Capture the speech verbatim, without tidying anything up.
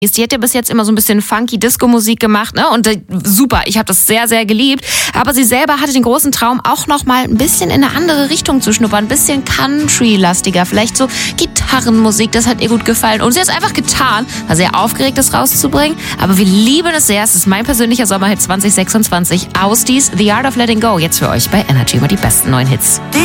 Die hat ja bis jetzt immer so ein bisschen funky Disco-Musik gemacht, ne? Und äh, super, ich habe das sehr, sehr geliebt. Aber sie selber hatte den großen Traum, auch noch mal ein bisschen in eine andere Richtung zu schnuppern, ein bisschen Country-lastiger, vielleicht so Gitarrenmusik, das hat ihr gut gefallen. Und sie hat es einfach getan, war sehr aufgeregt, das rauszubringen. Aber wir lieben es sehr. Es ist mein persönlicher Sommerhit zwanzig sechsundzwanzig. Austies, The Art of Letting Go, jetzt für euch bei Energy, immer die besten neuen Hits.